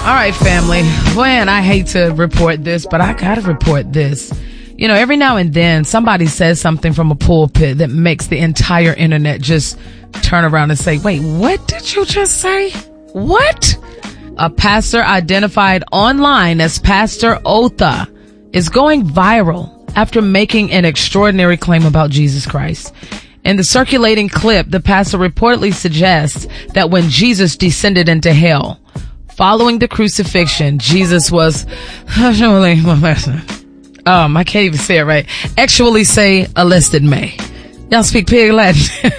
All right, family. Man, I hate to report this, but I gotta report this. You know, every now and then somebody says something from a pulpit that makes the entire internet just turn around and say, wait, what did you just say? What? A pastor identified online as Pastor Otha is going viral after making an extraordinary claim about Jesus Christ. In the circulating clip, the pastor reportedly suggests that when Jesus descended into hell, following the crucifixion, Jesus was, I can't even say it right. Actually say, arrested me. Y'all speak pig Latin.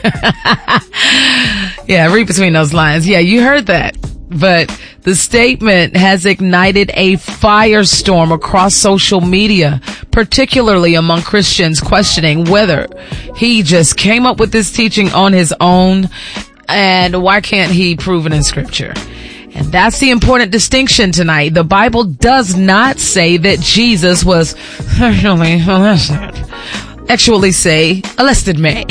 Yeah, read between those lines. Yeah, you heard that. But the statement has ignited a firestorm across social media, particularly among Christians questioning whether he just came up with this teaching on his own and why can't he prove it in scripture. And that's the important distinction tonight. The Bible does not say that Jesus was actually say, arrested me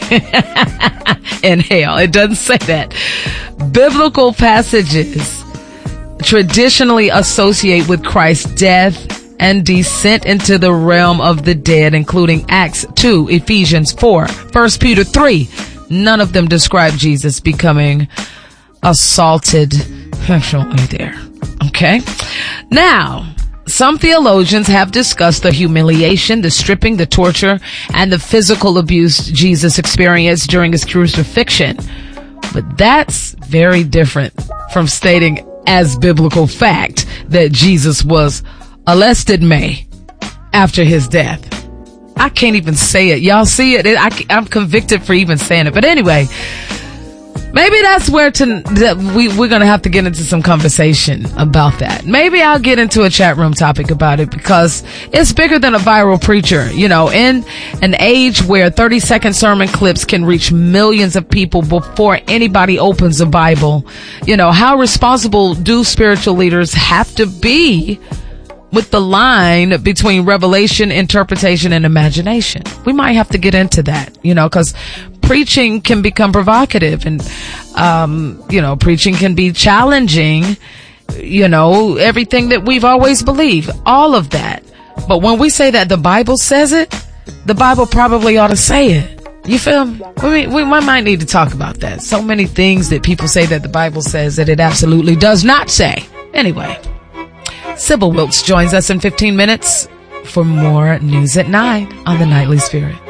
in hell. It doesn't say that. Biblical passages traditionally associate with Christ's death and descent into the realm of the dead, including Acts 2, Ephesians 4, 1 Peter 3. None of them describe Jesus becoming assaulted actually there. Okay. Now, some theologians have discussed the humiliation, the stripping, the torture, and the physical abuse Jesus experienced during his crucifixion. But that's very different from stating as biblical fact that Jesus was arrested me after his death. I can't even say it. Y'all see it? I'm convicted for even saying it. But anyway, maybe that's where we're going to have to get into some conversation about that. Maybe I'll get into a chat room topic about it because it's bigger than a viral preacher. You know, in an age where 30-second sermon clips can reach millions of people before anybody opens a Bible, you know, how responsible do spiritual leaders have to be with the line between revelation, interpretation, and imagination? We might have to get into that, you know, because preaching can become provocative and, preaching can be challenging, you know, everything that we've always believed, all of that. But when we say that the Bible says it, the Bible probably ought to say it. You feel me? We might need to talk about that. So many things that people say that the Bible says that it absolutely does not say. Anyway, Sybil Wilkes joins us in 15 minutes for more news at 9 on the Nightly Spirit.